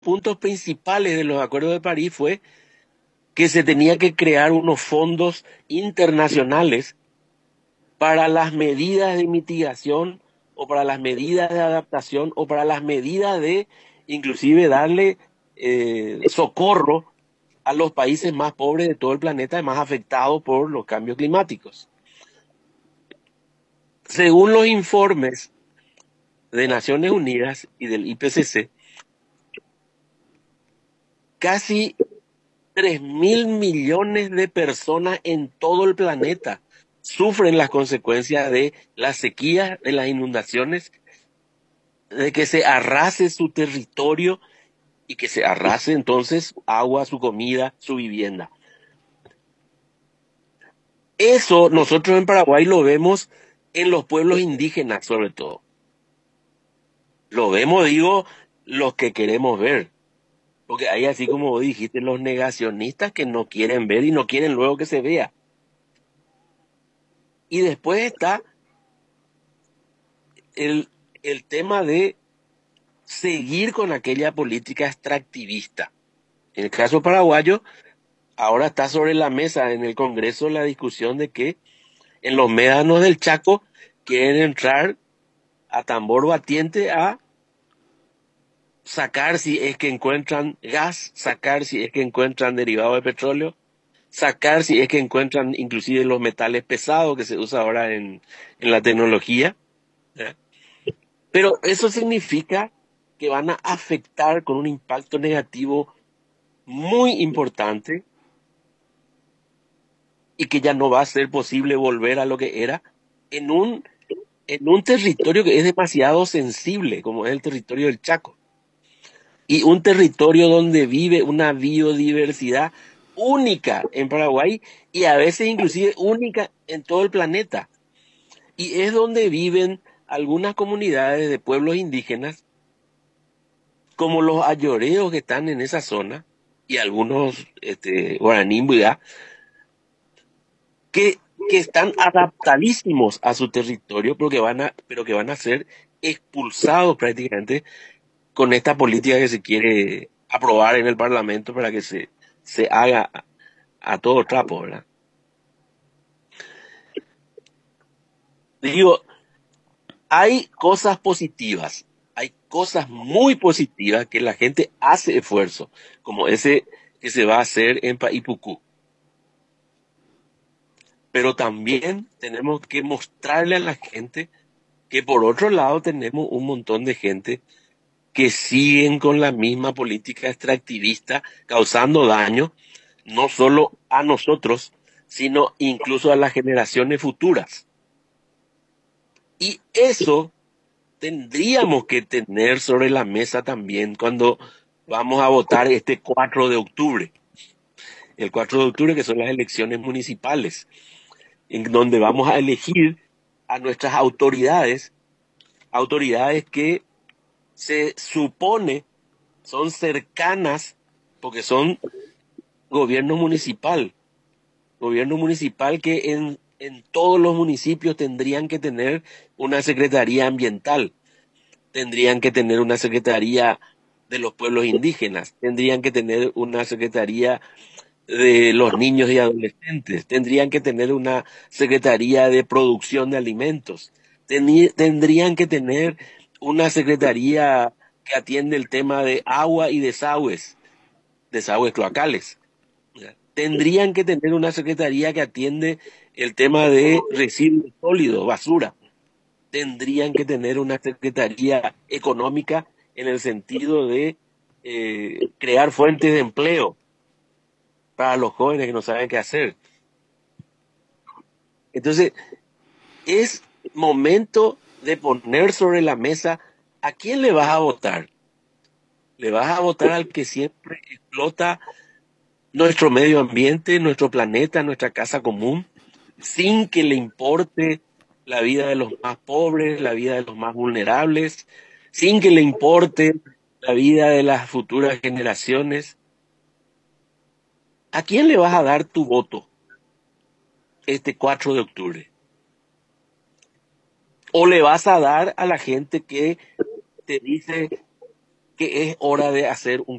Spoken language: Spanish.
puntos principales de los acuerdos de París fue que se tenía que crear unos fondos internacionales para las medidas de mitigación o para las medidas de adaptación o para las medidas de inclusive darle socorro a los países más pobres de todo el planeta y más afectados por los cambios climáticos. Según los informes de Naciones Unidas y del IPCC, casi 3.000 millones de personas en todo el planeta sufren las consecuencias de las sequías, de las inundaciones, de que se arrase su territorio y que se arrase entonces su agua, su comida, su vivienda. Eso nosotros en Paraguay lo vemos en los pueblos indígenas sobre todo. Lo vemos, digo, los que queremos ver. Porque hay así como vos dijiste, los negacionistas que no quieren ver y no quieren luego que se vea. Y después está el, el tema de seguir con aquella política extractivista. En el caso paraguayo, ahora está sobre la mesa en el Congreso la discusión de que en los médanos del Chaco quieren entrar a tambor batiente a sacar si es que encuentran gas, sacar si es que encuentran derivados de petróleo, sacar si es que encuentran inclusive los metales pesados que se usa ahora en la tecnología. ¿Ya? Pero eso significa que van a afectar con un impacto negativo muy importante y que ya no va a ser posible volver a lo que era en en un territorio que es demasiado sensible, como es el territorio del Chaco. Y un territorio donde vive una biodiversidad única en Paraguay y a veces inclusive única en todo el planeta. Y es donde viven algunas comunidades de pueblos indígenas, como los ayoreos que están en esa zona, y algunos guaraní, Mbuyá, que, que están adaptadísimos a su territorio, pero que van a ser expulsados prácticamente con esta política que se quiere aprobar en el Parlamento para que se haga a todo trapo, ¿verdad? Digo, hay cosas positivas, hay cosas muy positivas que la gente hace esfuerzo, como ese que se va a hacer en Paipucú. Pero también tenemos que mostrarle a la gente que por otro lado tenemos un montón de gente que siguen con la misma política extractivista, causando daño no solo a nosotros, sino incluso a las generaciones futuras. Y eso tendríamos que tener sobre la mesa también cuando vamos a votar este 4 de octubre. El 4 de octubre, que son las elecciones municipales, en donde vamos a elegir a nuestras autoridades, autoridades que se supone son cercanas, porque son gobierno municipal que en todos los municipios tendrían que tener una secretaría ambiental, tendrían que tener una secretaría de los pueblos indígenas, tendrían que tener una secretaría de los niños y adolescentes, tendrían que tener una secretaría de producción de alimentos, tendrían que tener una secretaría que atiende el tema de agua y desagües cloacales. ¿Ya? Tendrían que tener una secretaría que atiende el tema de residuos sólidos, basura. Tendrían que tener una secretaría económica en el sentido de crear fuentes de empleo para los jóvenes que no saben qué hacer. Entonces, es momento de poner sobre la mesa a quién le vas a votar. Le vas a votar al que siempre explota nuestro medio ambiente, nuestro planeta, nuestra casa común, sin que le importe la vida de los más pobres, la vida de los más vulnerables, sin que le importe la vida de las futuras generaciones. ¿A quién le vas a dar tu voto este 4 de octubre? ¿O le vas a dar a la gente que te dice que es hora de hacer un